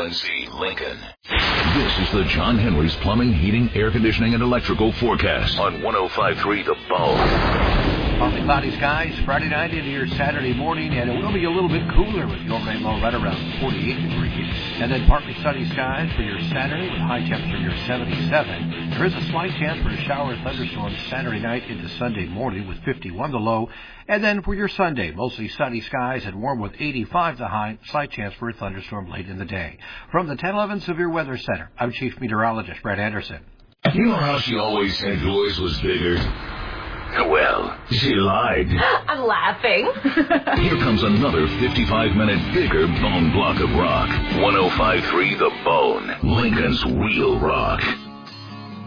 WNC Lincoln. This is the John Henry's Plumbing, Heating, Air Conditioning, and Electrical Forecast on 105.3 The Bone. Partly cloudy skies Friday night into your Saturday morning, and it will be a little bit cooler with the overnight low right around 48 degrees. And then partly sunny skies for your Saturday with high temperature near 77. There is a slight chance for a shower or thunderstorm Saturday night into Sunday morning with 51 the low. And then for your Sunday, mostly sunny skies and warm with 85 the high, slight chance for a thunderstorm late in the day. From the 1011 Severe Weather Center, I'm Chief Meteorologist Brett Anderson. You know how she always said yours was bigger? Well, she lied. I'm laughing. Here comes another 55-minute bigger bone block of rock. 105.3 The Bone, Lincoln's real rock.